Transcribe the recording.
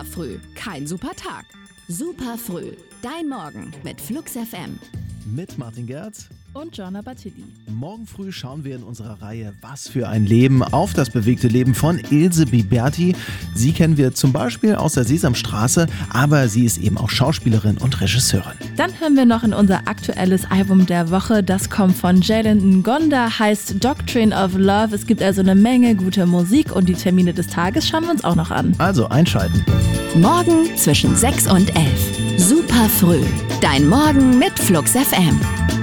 Super früh, kein super Tag. Super früh, dein Morgen mit Flux FM. Mit Martin Gerz und Gianna Battili. Morgen früh schauen wir in unserer Reihe Was für ein Leben auf das bewegte Leben von Ilse Biberti. Sie kennen wir zum Beispiel aus der Sesamstraße, aber sie ist eben auch Schauspielerin und Regisseurin. Dann hören wir noch in unser aktuelles Album der Woche. Das kommt von Jalen Ngonda, heißt Doctrine of Love. Es gibt also eine Menge gute Musik und die Termine des Tages schauen wir uns auch noch an. Also einschalten. Morgen zwischen 6 und 11. Super früh, dein Morgen mit Flux FM.